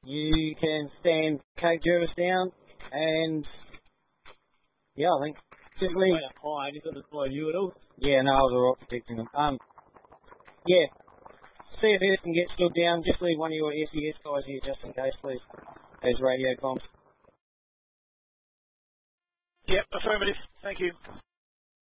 You can stand Kate Jervis down, and yeah, I think simply. High, and he's got to follow you at all. Yeah, no, I was alright protecting them. Yeah. See if it can get stood down. Just leave one of your SES guys here just in case, please. As radio comms. Yep, affirmative. Thank you.